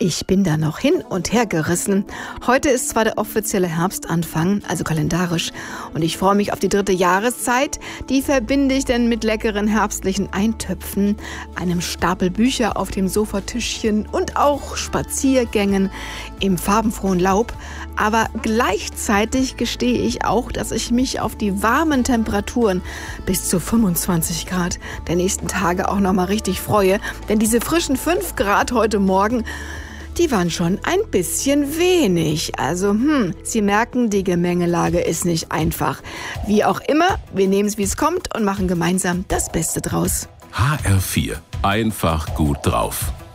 Ich bin da noch hin und her gerissen. Heute ist zwar der offizielle Herbstanfang, also kalendarisch, und ich freue mich auf die 3. Jahreszeit. Die verbinde ich denn mit leckeren herbstlichen Eintöpfen, einem Stapel Bücher auf dem Sofatischchen und auch Spaziergängen im farbenfrohen Laub. Aber gleichzeitig gestehe ich auch, dass ich mich auf die warmen Temperaturen bis zu 25 Grad der nächsten Tage auch nochmal richtig freue. Denn diese frischen 5 Grad heute Morgen, die waren schon ein bisschen wenig. Also, Sie merken, die Gemengelage ist nicht einfach. Wie auch immer, wir nehmen es, wie es kommt und machen gemeinsam das Beste draus. HR4. Einfach gut drauf.